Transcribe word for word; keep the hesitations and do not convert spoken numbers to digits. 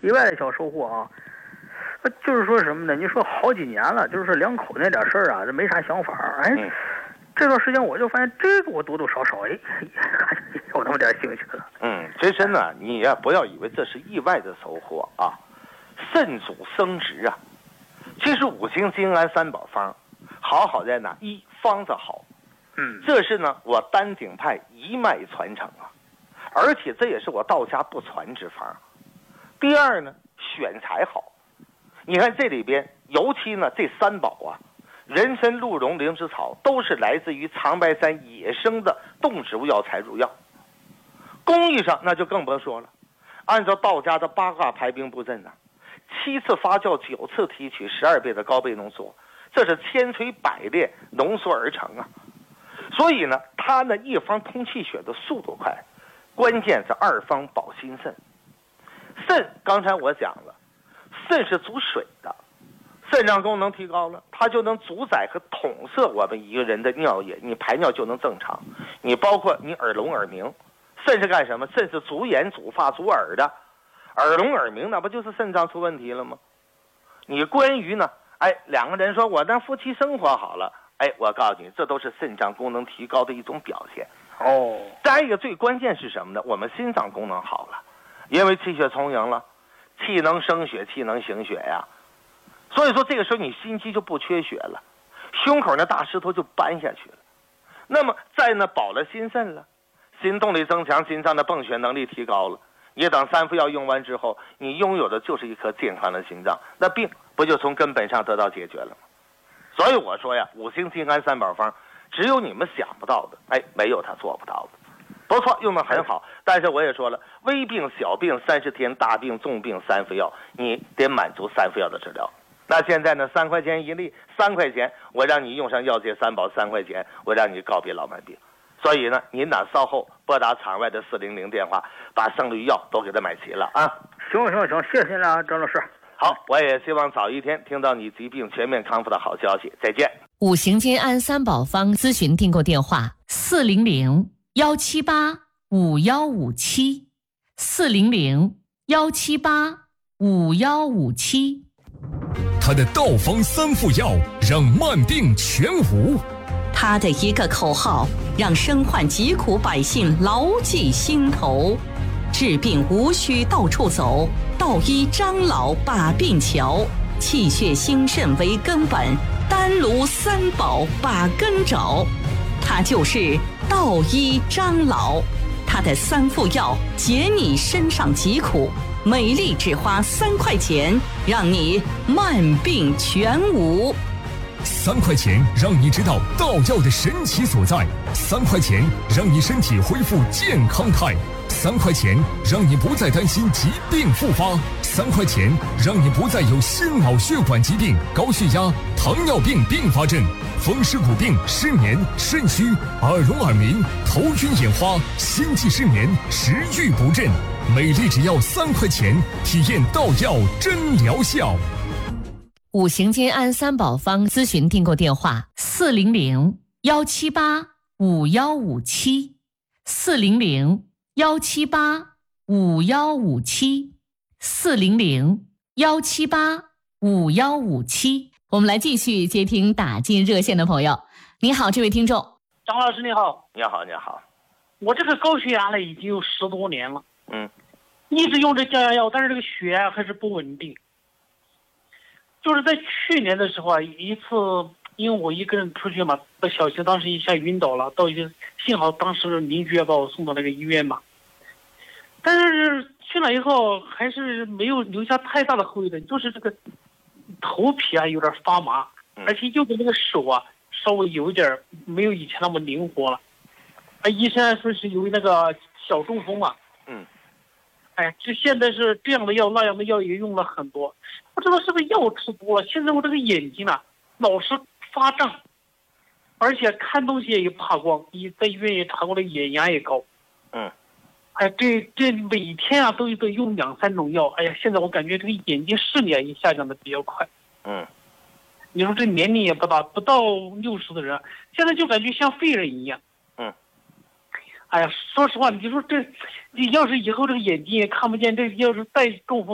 意外的小收获啊。就是说什么呢？你说好几年了，就是两口那点事儿啊，这没啥想法。哎，嗯、这段时间我就发现这个我多多少少哎，有那么点兴趣了。 嗯，其实呢，你呀不要以为这是意外的收获啊，肾主生殖啊。其实五行金安三宝方好好在哪？一方子好， 嗯， 这是呢我丹鼎派一脉传承啊，而且这也是我道家不传之方。第二呢，选材好。你看这里边，尤其呢这三宝啊，人参、鹿茸、灵芝草，都是来自于长白山野生的动植物药材入药。工艺上那就更甭说了，按照道家的八卦排兵布阵呢、啊，七次发酵，九次提取，十二倍的高倍浓缩，这是千锤百炼浓缩而成啊。所以呢，它呢一方通气血的速度快，关键是二方保心肾。肾刚才我讲了。肾是主水的，肾脏功能提高了，它就能主宰和统摄我们一个人的尿液，你排尿就能正常。你包括你耳聋耳鸣，肾是干什么？肾是主眼、主发、主耳的。耳聋耳鸣那不就是肾脏出问题了吗？你关于呢，哎，两个人说我那夫妻生活好了，哎，我告诉你，这都是肾脏功能提高的一种表现。 哦， 再一个最关键是什么呢？我们心脏功能好了，因为气血充盈了。气能生血，气能行血呀，所以说这个时候你心肌就不缺血了，胸口那大石头就搬下去了。那么在那保了心肾了，心动力增强，心脏的泵血能力提高了。你等三副药用完之后，你拥有的就是一颗健康的心脏，那病不就从根本上得到解决了吗？所以我说呀，五行金安三宝方，只有你们想不到的，哎，没有他做不到的。不错，用的很好，但是我也说了，微病、小病三十天，大病、重病三副药，你得满足三副药的治疗。那现在呢，三块钱一粒，三块钱我让你用上药界三宝，三块钱我让你告别老慢病。所以呢，您呢稍后拨打场外的四零零电话，把剩余药都给他买齐了啊！ 行行行，谢谢了，张老师。 好，我也希望早一天听到你疾病全面康复的好消息。再见。 五行金安三宝方咨询订购电话：四零零。幺七八五幺五七，四零零幺七八五幺五七。 他的道方三副药让慢病全无， 他的一个口号让身患疾苦百姓牢记心头。治病无需到处走，道医张老把病瞧。气血心肾为根本，丹炉三宝把根找。他就是道医张老，他的三副药解你身上疾苦，每粒只花三块钱，让你慢病全无。 三块钱让你知道道药的神奇所在，三块钱让你身体恢复健康态，三块钱让你不再担心疾病复发，三块钱让你不再有心脑血管疾病、高血压、糖尿病并发症、风湿骨病、失眠、肾虚、耳聋耳鸣、头晕眼花、心悸失眠、食欲不振，每粒只要三块钱，体验道药真疗效。 五行金安三宝方咨询订购电话：四零零幺七八五幺五七，四零零幺七八五幺五七，四零零幺七八五幺五七。我们来继续接听打进热线的朋友。你好，这位听众。 张老师你好。 你好，你好。 我这个高血压了已经有十多年了， 嗯， 一直用这降压药，但是这个血压还是不稳定。就是在去年的时候啊，一次因为我一个人出去嘛，到小区当时一下晕倒了，到一个幸好当时邻居要把我送到那个医院嘛，但是去了以后还是没有留下太大的后遗症，就是这个头皮啊有点发麻，而且右边那个手啊稍微有一点没有以前那么灵活了。啊，医生说是有那个小中风嘛。 嗯。 哎，就现在是这样的药那样的药也用了很多，不知道是不是药吃多了。现在我这个眼睛啊老是发胀，而且看东西也怕光，医在医院也查过了，眼压也高。 嗯。 哎，这这每天啊都得用两三种药。哎呀，现在我感觉这个眼睛视力也下降的比较快。 嗯。 你说这年龄也不大，不到六十的人，现在就感觉像废人一样。 嗯。 哎呀，说实话，你说这，你要是以后这个眼睛也看不见，这要是再中风。